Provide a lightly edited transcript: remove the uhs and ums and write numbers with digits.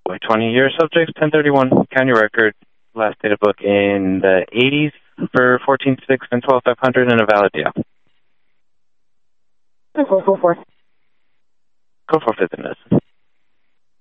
Boy, 20 years subjects, 1031, county record, last data book in the 80s for 14.6 and 12,500 and a valid deal. 444. Go for fifth in this.